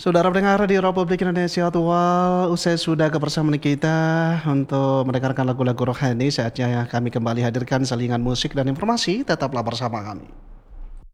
Saudara pendengar di Republik Indonesia Tua, usai sudah kebersamaan kita untuk mendengarkan lagu-lagu rohani, saatnya kami kembali hadirkan selingan musik dan informasi. Tetaplah bersama kami.